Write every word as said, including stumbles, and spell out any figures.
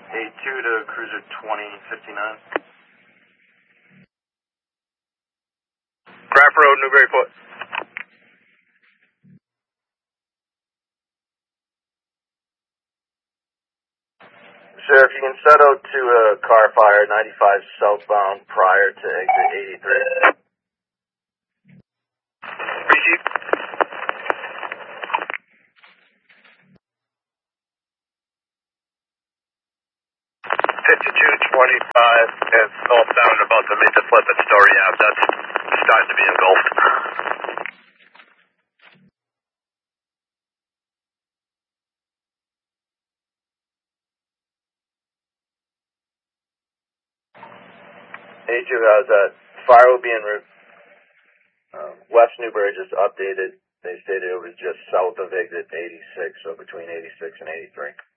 A two to cruiser twenty fifty-nine. Craft Road, Newburyport. Sheriff, you can settle to a car fire ninety-five southbound prior to exit eighty-three. Receive. fifty-two twenty-five and northbound about to make the flip at Story Ave. That's starting to be engulfed. A two, how's that? Fire will be en route. Um, West Newbury just updated. They stated it was just south of exit eighty-six, so between eighty-six and eighty-three.